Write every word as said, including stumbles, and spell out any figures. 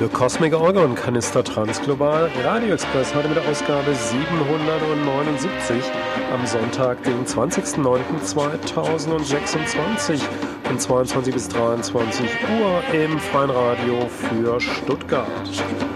Le Cosmic Organ Kanister Transglobal Radio Express heute mit der Ausgabe siebenhundertneunundsiebzig am Sonntag, den zwanzigsten neunten zweitausendsechsundzwanzig von zweiundzwanzig bis dreiundzwanzig Uhr im Freien Radio für Stuttgart.